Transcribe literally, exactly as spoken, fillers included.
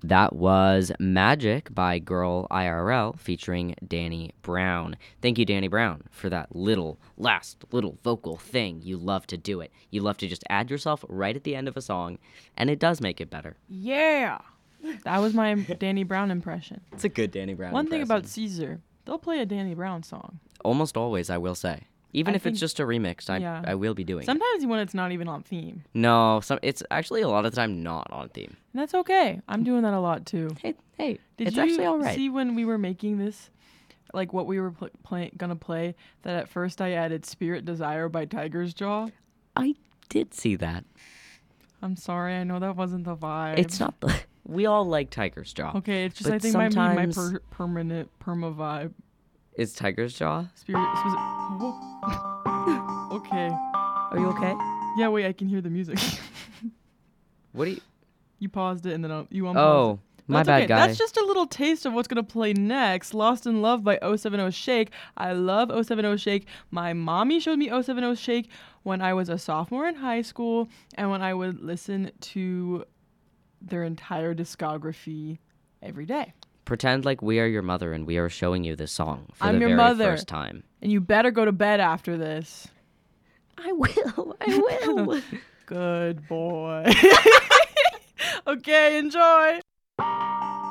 That was Magic by Girl I R L featuring Danny Brown. Thank you, Danny Brown, for that little, last little vocal thing. You love to do it. You love to just add yourself right at the end of a song, and it does make it better. Yeah. That was my Danny Brown impression. It's a good Danny Brown One impression. thing about Caesar, they'll play a Danny Brown song. Almost always, I will say. Even I if think, it's just a remix, I yeah. I will be doing Sometimes it. when it's not even on theme. No, some, it's actually a lot of the time not on theme. And that's okay. I'm doing that a lot too. Hey, hey, Did it's you actually all right. see when we were making this, like what we were pl- play- gonna play, that at first I added Spirit Desire by Tiger's Jaw? I did see that. I'm sorry, I know that wasn't the vibe. It's not the... We all like Tiger's Jaw. Okay, it's just but I think my my sometimes- per- permanent perma vibe. Is Tiger's Jaw? Spirit. Oh. Okay. Are you okay? Yeah, wait, I can hear the music. What do you... You paused it and then I'll, you unpaused Oh, it. my That's bad, okay. guy. That's just a little taste of what's going to play next. Lost in Love by oh seven oh Shake. I love oh seven oh Shake. My mommy showed me oh seven oh Shake when I was a sophomore in high school and when I would listen to their entire discography every day. Pretend like we are your mother and we are showing you this song for I'm the your very mother. first time. And you better go to bed after this. I will. I will. Good boy. Okay, enjoy.